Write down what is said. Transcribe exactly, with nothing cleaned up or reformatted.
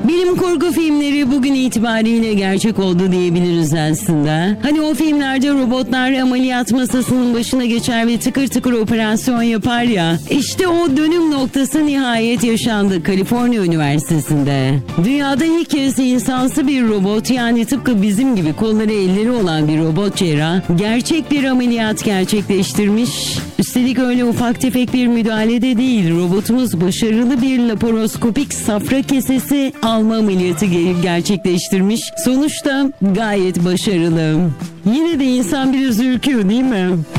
Bilim kurgu filmleri bugün itibariyle gerçek oldu diyebiliriz aslında. Hani o filmlerde robotlar ameliyat masasının başına geçer ve tıkır tıkır operasyon yapar ya. İşte o dönüm noktası nihayet yaşandı Kaliforniya Üniversitesi'nde. Dünyada ilk kez insansı bir robot, yani tıpkı bizim gibi kolları elleri olan bir robot cerrah gerçek bir ameliyat gerçekleştirmiş. Üstelik öyle ufak tefek bir müdahale de değil. Robotumuz başarılı bir laparoskopik safra kesesi alma ameliyatı gerçekleştirmiş. Sonuçta gayet başarılı. Yine de insan biraz ürküyor değil mi?